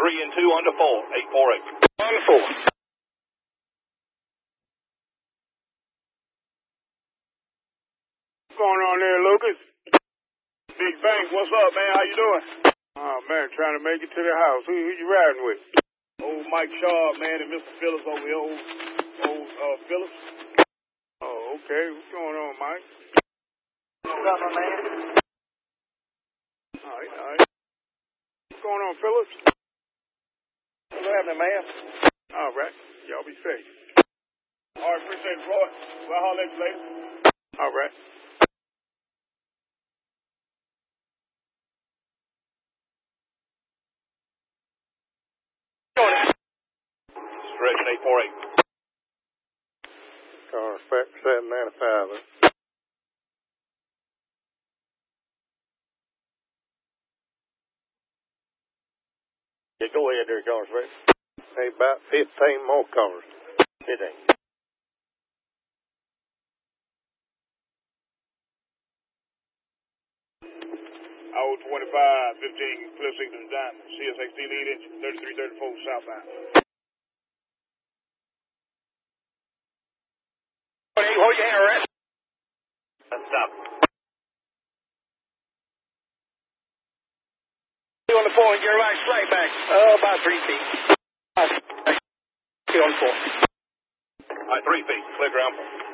3 and 2 under 4, 848. On 4. What's going on there, Lucas? Big Bank, what's up, man? How you doing? Oh, man, trying to make it to the house. Who you riding with? Old Mike Shaw, man, and Mr. Phillips over here. Old Phillips. Oh, okay. What's going on, Mike? What's up, my man? All right. What's going on, Phillips? What's happening, man? All right. Y'all be safe. All right, appreciate it, Floyd. Well, I'll let you later. All right. Direction 848. Car 795. Yeah, go ahead there, Carl Smith. Hey, about 15 more cars. 15. Old 25, 15, Cliff Signature Diamond, CSXT lead engine, 3334 southbound. Hey, hold your hand, rest. Let's stop. You on the 4 and get right straight back. About 3 feet. You on 4. All right, 3 feet. Clear ground.